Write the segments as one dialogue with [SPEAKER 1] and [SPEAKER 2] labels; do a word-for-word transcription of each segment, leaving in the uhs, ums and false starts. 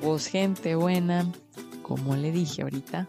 [SPEAKER 1] Pues gente buena, como le dije ahorita,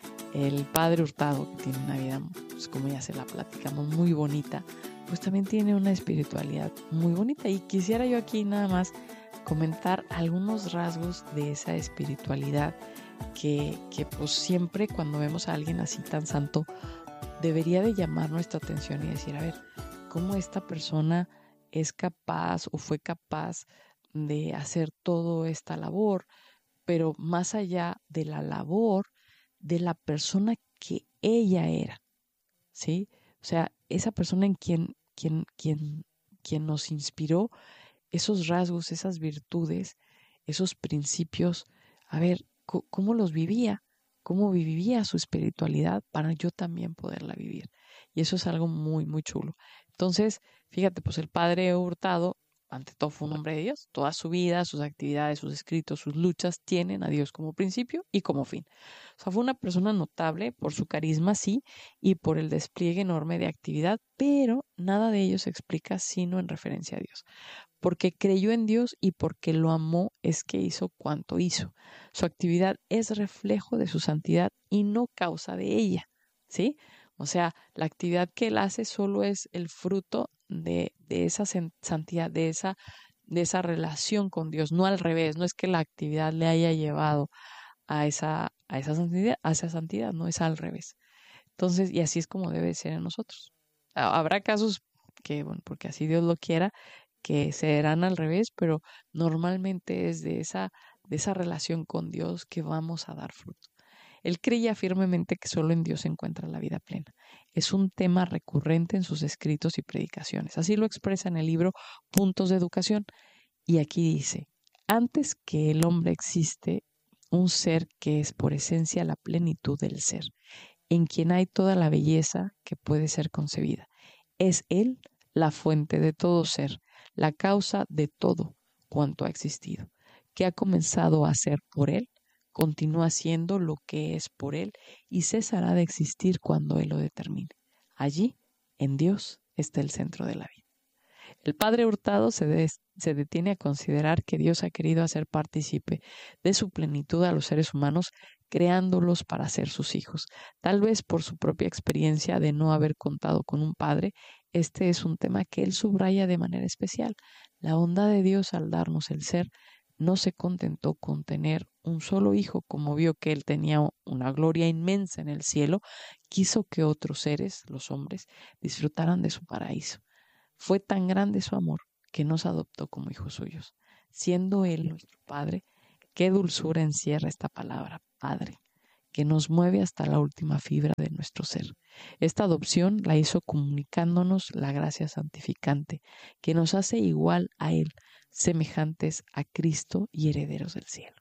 [SPEAKER 1] el padre Hurtado, que tiene una vida, pues como ya se la platicamos, muy bonita, pues también tiene una espiritualidad muy bonita. Y quisiera yo aquí nada más comentar algunos rasgos de esa espiritualidad que, que pues siempre cuando vemos a alguien así tan santo, debería de llamar nuestra atención y decir, a ver, ¿cómo esta persona es capaz o fue capaz de hacer toda esta labor? Pero más allá de la labor, de la persona que ella era, ¿sí? O sea, esa persona en quien, quien, quien, quien nos inspiró esos rasgos, esas virtudes, esos principios, a ver, ¿cómo los vivía? ¿Cómo vivía su espiritualidad para yo también poderla vivir? Y eso es algo muy, muy chulo. Entonces, fíjate, pues el padre Hurtado, ante todo fue un hombre de Dios. Toda su vida, sus actividades, sus escritos, sus luchas tienen a Dios como principio y como fin. O sea, fue una persona notable por su carisma, sí, y por el despliegue enorme de actividad, pero nada de ello se explica sino en referencia a Dios. Porque creyó en Dios y porque lo amó es que hizo cuanto hizo. Su actividad es reflejo de su santidad y no causa de ella, ¿sí? O sea, la actividad que él hace solo es el fruto de, de esa santidad, de esa, de esa relación con Dios, no al revés, no es que la actividad le haya llevado a esa, a esa santidad, a esa santidad, no es al revés. Entonces, y así es como debe ser en nosotros. Habrá casos que, bueno, porque así Dios lo quiera, que serán al revés, pero normalmente es de esa, de esa relación con Dios que vamos a dar fruto. Él creía firmemente que solo en Dios se encuentra la vida plena. Es un tema recurrente en sus escritos y predicaciones. Así lo expresa en el libro Puntos de Educación. Y aquí dice, antes que el hombre existe un ser que es por esencia la plenitud del ser, en quien hay toda la belleza que puede ser concebida. Es Él la fuente de todo ser, la causa de todo cuanto ha existido, que ha comenzado a ser por Él, continúa siendo lo que es por Él y cesará de existir cuando Él lo determine. Allí, en Dios, está el centro de la vida. El padre Hurtado se, de, se detiene a considerar que Dios ha querido hacer partícipe de su plenitud a los seres humanos, creándolos para ser sus hijos. Tal vez por su propia experiencia de no haber contado con un padre, este es un tema que él subraya de manera especial. La bondad de Dios al darnos el ser no se contentó con tener un solo hijo, como vio que él tenía una gloria inmensa en el cielo, quiso que otros seres, los hombres, disfrutaran de su paraíso. Fue tan grande su amor que nos adoptó como hijos suyos. Siendo Él nuestro Padre, qué dulzura encierra esta palabra, Padre, que nos mueve hasta la última fibra de nuestro ser. Esta adopción la hizo comunicándonos la gracia santificante, que nos hace igual a Él, semejantes a Cristo y herederos del cielo.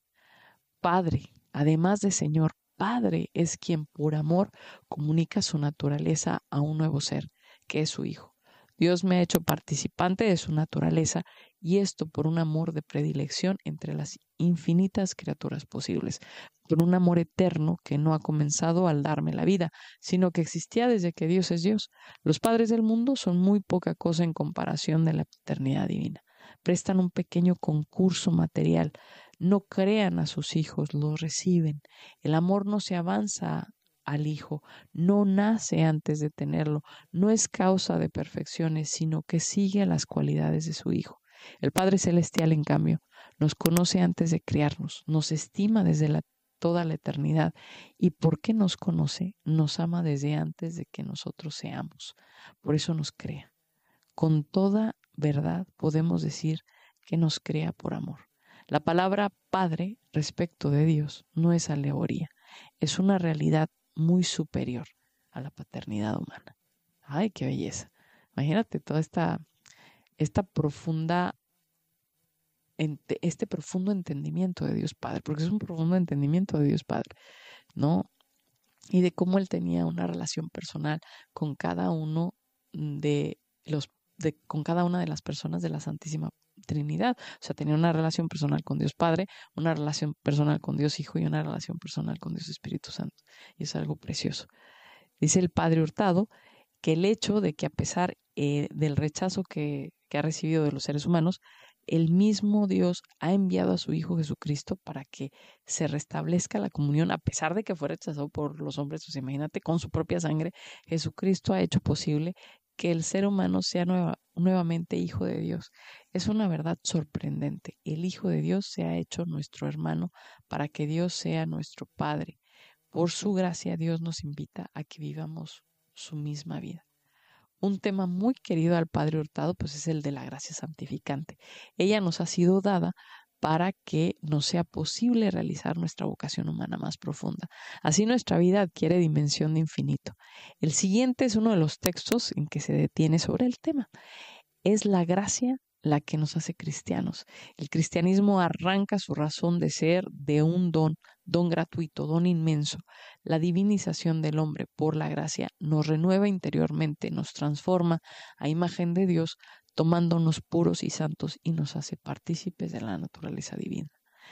[SPEAKER 1] Padre, además de Señor, Padre es quien por amor comunica su naturaleza a un nuevo ser, que es su Hijo. Dios me ha hecho participante de su naturaleza y esto por un amor de predilección entre las infinitas criaturas posibles, por un amor eterno que no ha comenzado al darme la vida, sino que existía desde que Dios es Dios. Los padres del mundo son muy poca cosa en comparación de la paternidad divina. Prestan un pequeño concurso material, no crean a sus hijos, los reciben. El amor no se avanza al hijo, no nace antes de tenerlo, no es causa de perfecciones, sino que sigue a las cualidades de su hijo. El Padre Celestial, en cambio, nos conoce antes de criarnos, nos estima desde la, toda la eternidad y porque nos conoce, nos ama desde antes de que nosotros seamos. Por eso nos crea. Con toda verdad podemos decir que nos crea por amor. La palabra Padre respecto de Dios no es alegoría, es una realidad muy superior a la paternidad humana. ¡Ay, qué belleza! Imagínate toda esta, esta profunda, este profundo entendimiento de Dios Padre, porque es un profundo entendimiento de Dios Padre, ¿no? Y de cómo Él tenía una relación personal con cada uno de los, de, con cada una de las personas de la Santísima Trinidad. O sea, tenía una relación personal con Dios Padre, una relación personal con Dios Hijo y una relación personal con Dios Espíritu Santo. Y es algo precioso. Dice el padre Hurtado que el hecho de que a pesar eh, del rechazo que, que ha recibido de los seres humanos, el mismo Dios ha enviado a su Hijo Jesucristo para que se restablezca la comunión, a pesar de que fue rechazado por los hombres. O sea, imagínate, con su propia sangre, Jesucristo ha hecho posible que el ser humano sea nueva, nuevamente hijo de Dios. Es una verdad sorprendente. El Hijo de Dios se ha hecho nuestro hermano para que Dios sea nuestro Padre. Por su gracia, Dios nos invita a que vivamos su misma vida. Un tema muy querido al Padre Hurtado, pues es el de la gracia santificante. Ella nos ha sido dada para que nos sea posible realizar nuestra vocación humana más profunda. Así nuestra vida adquiere dimensión de infinito. El siguiente es uno de los textos en que se detiene sobre el tema. Es la gracia la que nos hace cristianos. El cristianismo arranca su razón de ser de un don, don gratuito, don inmenso. La divinización del hombre por la gracia nos renueva interiormente, nos transforma a imagen de Dios, tomándonos puros y santos y nos hace partícipes de la naturaleza divina.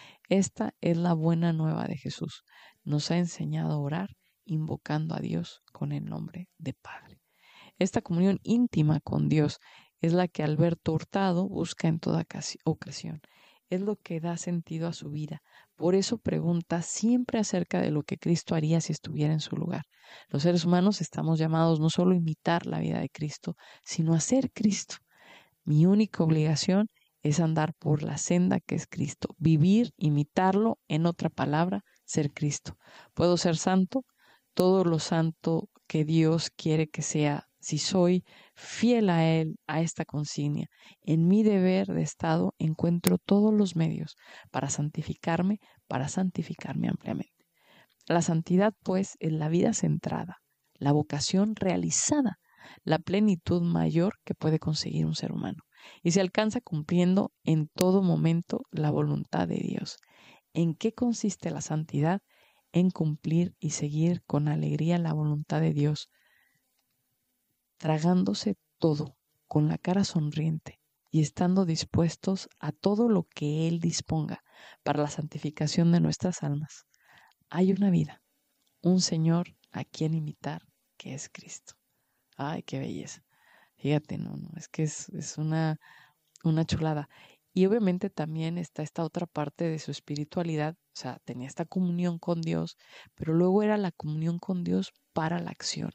[SPEAKER 1] Esta es la buena nueva de Jesús. Nos ha enseñado a orar invocando a Dios con el nombre de Padre. Esta comunión íntima con Dios es la que Alberto Hurtado busca en toda ocasión. Es lo que da sentido a su vida. Por eso pregunta siempre acerca de lo que Cristo haría si estuviera en su lugar. Los seres humanos estamos llamados no solo a imitar la vida de Cristo, sino a ser Cristo. Mi única obligación es andar por la senda que es Cristo, vivir, imitarlo, en otra palabra, ser Cristo. ¿Puedo ser santo? Todo lo santo que Dios quiere que sea, si soy fiel a Él, a esta consigna. En mi deber de Estado encuentro todos los medios para santificarme, para santificarme ampliamente. La santidad, pues, es la vida centrada, la vocación realizada, la plenitud mayor que puede conseguir un ser humano. Y se alcanza cumpliendo en todo momento la voluntad de Dios. ¿En qué consiste la santidad? En cumplir y seguir con alegría la voluntad de Dios, tragándose todo con la cara sonriente y estando dispuestos a todo lo que Él disponga para la santificación de nuestras almas. Hay una vida, un Señor a quien imitar, que es Cristo. ¡Ay, qué belleza! Fíjate, no, no, es que es, es una, una chulada. Y obviamente también está esta otra parte de su espiritualidad, o sea, tenía esta comunión con Dios, pero luego era la comunión con Dios para la acción,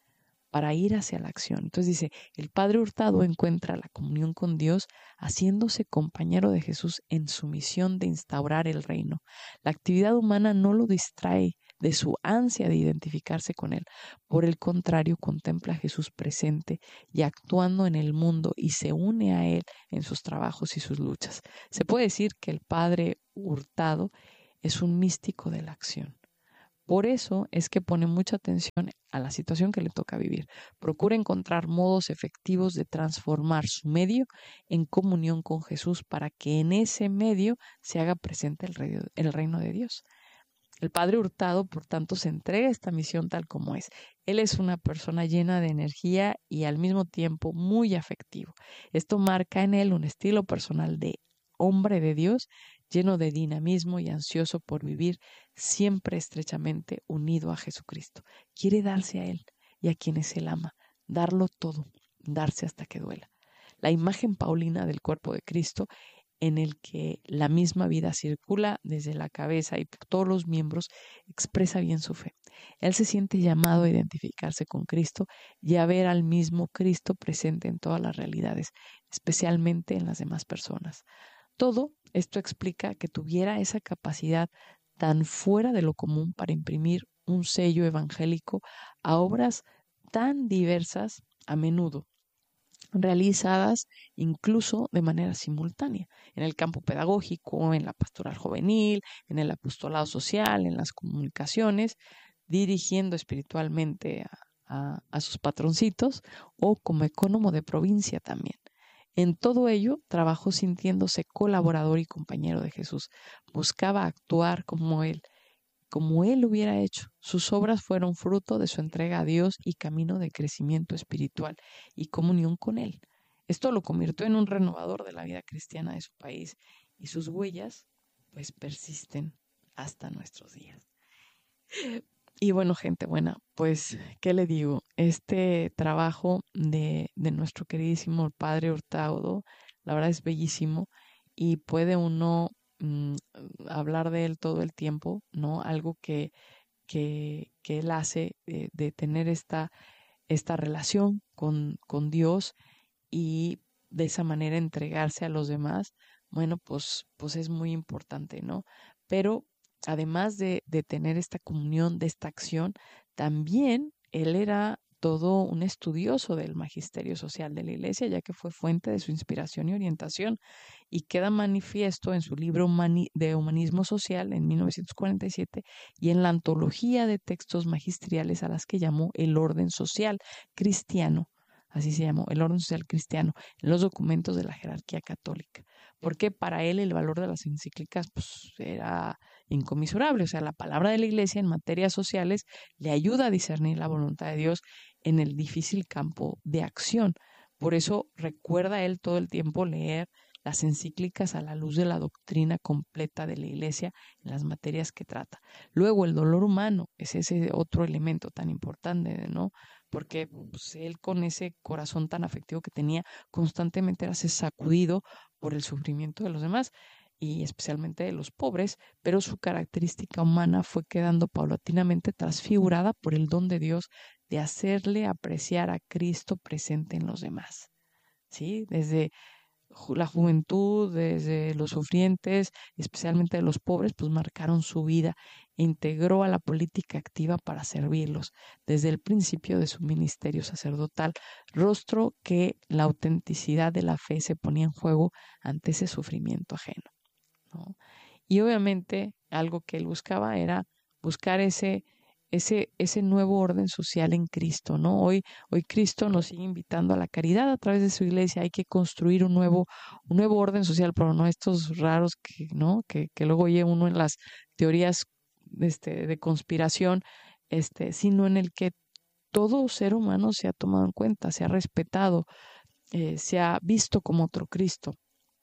[SPEAKER 1] para ir hacia la acción. Entonces dice, el Padre Hurtado encuentra la comunión con Dios haciéndose compañero de Jesús en su misión de instaurar el reino. La actividad humana no lo distrae de su ansia de identificarse con Él. Por el contrario, contempla a Jesús presente y actuando en el mundo y se une a Él en sus trabajos y sus luchas. Se puede decir que el Padre Hurtado es un místico de la acción. Por eso es que pone mucha atención a la situación que le toca vivir. Procura encontrar modos efectivos de transformar su medio en comunión con Jesús para que en ese medio se haga presente el reino, el reino de Dios. El Padre Hurtado, por tanto, se entrega a esta misión tal como es. Él es una persona llena de energía y al mismo tiempo muy afectivo. Esto marca en él un estilo personal de hombre de Dios, lleno de dinamismo y ansioso por vivir siempre estrechamente unido a Jesucristo. Quiere darse a Él y a quienes Él ama, darlo todo, darse hasta que duela. La imagen paulina del cuerpo de Cristo, en el que la misma vida circula desde la cabeza y por todos los miembros, expresa bien su fe. Él se siente llamado a identificarse con Cristo y a ver al mismo Cristo presente en todas las realidades, especialmente en las demás personas. Todo esto explica que tuviera esa capacidad tan fuera de lo común para imprimir un sello evangélico a obras tan diversas, a menudo realizadas incluso de manera simultánea, en el campo pedagógico, en la pastoral juvenil, en el apostolado social, en las comunicaciones, dirigiendo espiritualmente a, a, a sus patroncitos o como ecónomo de provincia también. En todo ello, trabajó sintiéndose colaborador y compañero de Jesús. Buscaba actuar como Él, como Él hubiera hecho. Sus obras fueron fruto de su entrega a Dios y camino de crecimiento espiritual y comunión con Él. Esto lo convirtió en un renovador de la vida cristiana de su país y sus huellas, pues, persisten hasta nuestros días. Y bueno, gente buena, pues, ¿qué le digo? Este trabajo de, de nuestro queridísimo Padre Hurtado, la verdad es bellísimo. y puede uno mm, hablar de él todo el tiempo, ¿no? Algo que, que, que él hace eh, de tener esta, esta relación con, con Dios y de esa manera entregarse a los demás, bueno, pues, pues es muy importante, ¿no? Pero además de, de tener esta comunión, de esta acción, también él era todo un estudioso del magisterio social de la Iglesia, ya que fue fuente de su inspiración y orientación, y queda manifiesto en su libro Humani- de Humanismo Social en mil novecientos cuarenta y siete y en la antología de textos magisteriales a las que llamó el orden social cristiano, así se llamó, el orden social cristiano, en los documentos de la jerarquía católica, porque para él el valor de las encíclicas pues, era inconmensurable, o sea, la palabra de la Iglesia en materias sociales le ayuda a discernir la voluntad de Dios en el difícil campo de acción. Por eso recuerda él todo el tiempo leer las encíclicas a la luz de la doctrina completa de la Iglesia en las materias que trata. Luego, el dolor humano es ese otro elemento tan importante, ¿no? Porque pues, él con ese corazón tan afectivo que tenía, constantemente era sacudido por el sufrimiento de los demás y especialmente de los pobres, pero su característica humana fue quedando paulatinamente transfigurada por el don de Dios de hacerle apreciar a Cristo presente en los demás. ¿Sí? Desde la juventud, desde los sufrientes, especialmente de los pobres, pues marcaron su vida e integró a la política activa para servirlos desde el principio de su ministerio sacerdotal, rostro que la autenticidad de la fe se ponía en juego ante ese sufrimiento ajeno, ¿no? Y obviamente algo que él buscaba era buscar ese ese, ese nuevo orden social en Cristo, ¿no? Hoy, hoy Cristo nos sigue invitando a la caridad a través de su iglesia. Hay que construir un nuevo, un nuevo orden social, pero no estos raros que, ¿no? Que, que luego oye uno en las teorías este, de conspiración, este, sino en el que todo ser humano se ha tomado en cuenta, se ha respetado, eh, se ha visto como otro Cristo.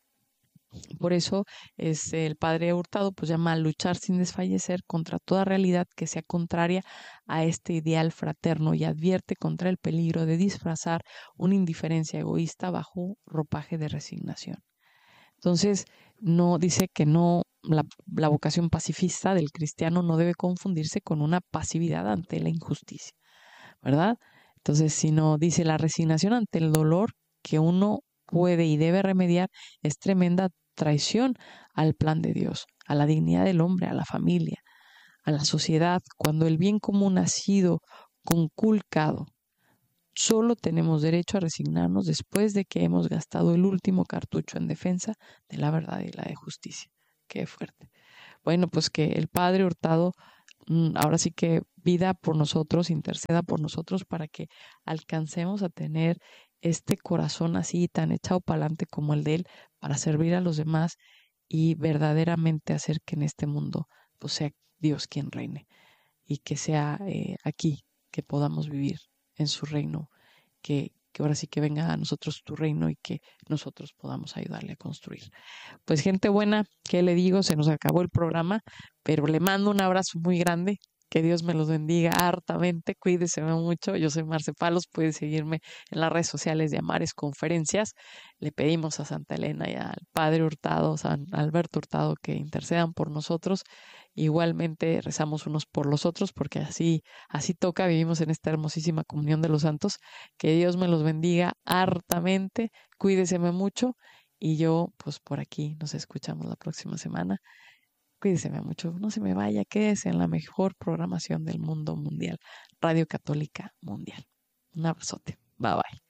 [SPEAKER 1] Por eso es el padre Hurtado pues llama a luchar sin desfallecer contra toda realidad que sea contraria a este ideal fraterno y advierte contra el peligro de disfrazar una indiferencia egoísta bajo ropaje de resignación. Entonces, no dice que no la, la vocación pacifista del cristiano no debe confundirse con una pasividad ante la injusticia, ¿verdad? Entonces, sino dice la resignación ante el dolor que uno puede y debe remediar es tremenda traición al plan de Dios, a la dignidad del hombre, a la familia, a la sociedad, cuando el bien común ha sido conculcado. Solo tenemos derecho a resignarnos después de que hemos gastado el último cartucho en defensa de la verdad y la de justicia. Qué fuerte. Bueno, pues que el padre Hurtado ahora sí que vida por nosotros, interceda por nosotros para que alcancemos a tener este corazón así tan echado para adelante como el de él, para servir a los demás y verdaderamente hacer que en este mundo pues sea Dios quien reine y que sea eh, aquí que podamos vivir en su reino, que, que ahora sí que venga a nosotros tu reino y que nosotros podamos ayudarle a construir. Pues gente buena, ¿qué le digo? Se nos acabó el programa, pero le mando un abrazo muy grande. Que Dios me los bendiga hartamente. Cuídese mucho. Yo soy Marce Palos. Puede seguirme en las redes sociales de Amares Conferencias. Le pedimos a Santa Elena y al Padre Hurtado, San Alberto Hurtado, que intercedan por nosotros. Igualmente rezamos unos por los otros, porque así, así toca. Vivimos en esta hermosísima comunión de los santos. Que Dios me los bendiga hartamente. Cuídese mucho. Y yo, pues por aquí nos escuchamos la próxima semana. Cuídese mucho, no se me vaya, quédese en la mejor programación del mundo mundial, Radio Católica Mundial. Un abrazote, bye bye.